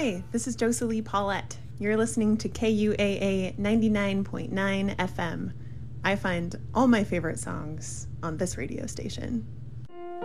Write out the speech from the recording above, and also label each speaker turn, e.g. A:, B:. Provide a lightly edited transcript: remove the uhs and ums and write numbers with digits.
A: Hi, this is Josalie Paulette. You're listening to KUAA 99.9 FM. I find all my favorite songs on this radio station.